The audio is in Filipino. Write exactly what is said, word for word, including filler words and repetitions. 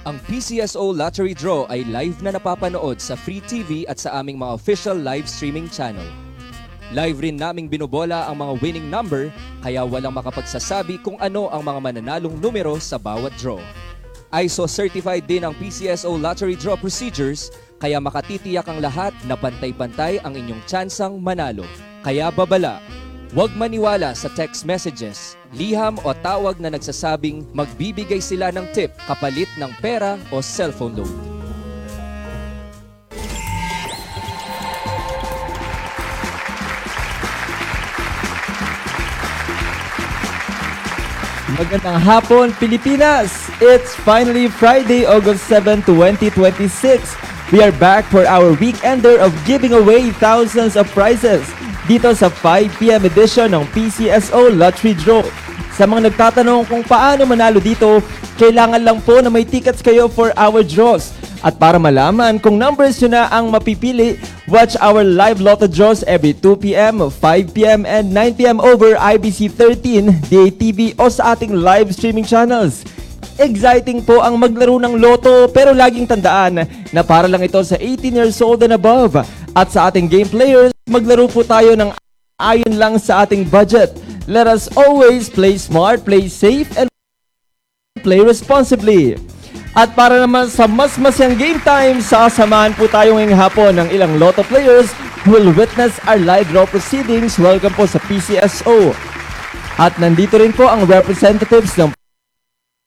Ang P C S O Lottery Draw ay live na napapanood sa Free T V at sa aming mga official live streaming channel. Live rin naming binobola ang mga winning number kaya walang makapagsasabi kung ano ang mga mananalong numero sa bawat draw. I S O certified din ang P C S O Lottery Draw procedures kaya makatitiyak ang lahat na pantay-pantay ang inyong tsansang manalo. Kaya babala, huwag maniwala sa text messages, liham o tawag na nagsasabing magbibigay sila ng tip kapalit ng pera o cellphone load. Magandang hapon, Pilipinas! It's finally Friday, August seventh, twenty twenty-six. We are back for our weekender of giving away thousands of prizes dito sa five p m edition ng P C S O Lottery Draw. Sa mga nagtatanong kung paano manalo dito, kailangan lang po na may tickets kayo for our draws. At para malaman kung numbers nyo na ang mapipili, watch our live lotto draws every two p m, five p m, and nine p m over I B C thirteen, D A T V o sa ating live streaming channels. Exciting po ang maglaro ng loto pero laging tandaan na para lang ito sa eighteen years old and above. At sa ating game players, maglaro po tayo ng ayon lang sa ating budget. Let us always play smart, play safe, and play responsibly. At para naman sa mas masyang game time, sasamahan po tayo ngayong hapon ng ilang lotto players who will witness our live draw proceedings. Welcome po sa P C S O. At nandito rin po ang representatives ng